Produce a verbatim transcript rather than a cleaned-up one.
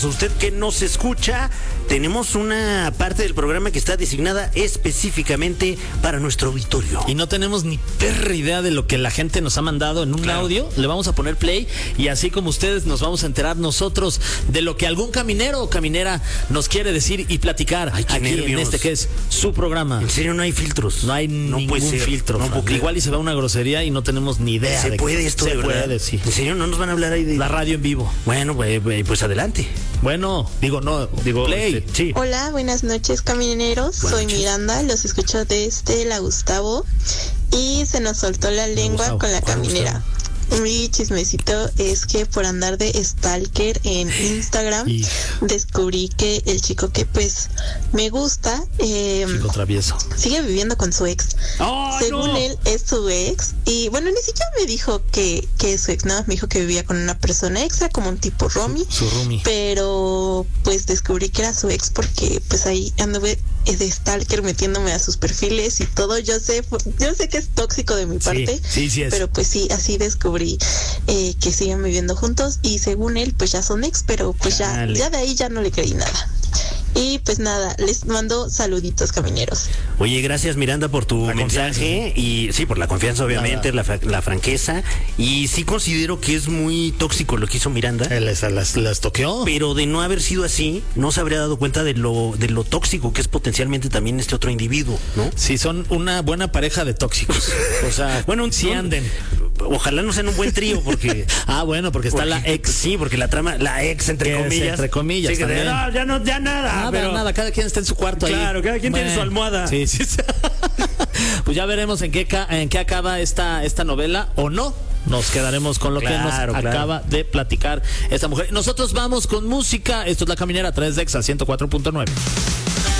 Usted que nos escucha, tenemos una parte del programa que está designada específicamente para nuestro auditorio. Y no tenemos ni perra idea de lo que la gente nos ha mandado en un claro. audio. Le vamos a poner play y así como ustedes nos vamos a enterar nosotros de lo que algún caminero o caminera nos quiere decir y platicar. Ay, aquí nervios. En este que es su programa. En serio, no hay filtros. No hay no ningún puede ser. filtro. No puede Igual y se va una grosería y no tenemos ni idea. ¿Se de puede que esto se de verdad? Puede, sí. ¿En serio no nos van a hablar ahí de la radio en vivo? Bueno, pues, pues adelante. Bueno, digo, no, digo, play. Este, sí. Hola, buenas noches, camineros. Buenas Soy noches. Miranda, los escucho desde la Gustavo y se nos soltó la lengua Gustavo. con la ¿Cuál caminera. Gustavo? Mi chismecito es que por andar de stalker en Instagram y... descubrí que el chico que pues me gusta eh, chico travieso sigue viviendo con su ex. ¡Oh, Según no! él es su ex y bueno, ni siquiera me dijo que, que es su ex, nada, me dijo que vivía con una persona extra como un tipo roomie, su, su roomie. Pero pues descubrí que era su ex porque pues ahí anduve de stalker metiéndome a sus perfiles y todo. Yo sé, yo sé que es tóxico de mi parte, sí, sí, sí es. pero pues sí, así descubrí eh, que siguen viviendo juntos y según él pues ya son ex, pero pues ya, ya de ahí ya no le creí nada. Y pues nada, les mando saluditos, camineros. Oye, gracias Miranda por tu la mensaje y sí, por la confianza obviamente, la, la franqueza, y sí considero que es muy tóxico lo que hizo Miranda. ¿Las, las, las toqueó? Pero de no haber sido así, no se habría dado cuenta de lo, de lo tóxico que es potencialmente también este otro individuo, ¿no? Sí, son una buena pareja de tóxicos. O sea, bueno, sí no, anden. Ojalá no sean un buen trío porque... ah, bueno, porque está porque, la ex. Sí, porque la trama, la ex entre comillas. Entre comillas, sí, que de, no, ya no, ya nada. Nada, pero... nada, cada quien está en su cuarto claro, ahí. Claro, cada quien bueno, tiene su almohada. Sí, sí, sí. Pues ya veremos en qué, en qué acaba esta, esta novela o no. Nos quedaremos con lo claro, que nos claro. acaba de platicar esta mujer. Nosotros vamos con música. Esto es La Caminera, tres de Exa ciento cuatro punto nueve.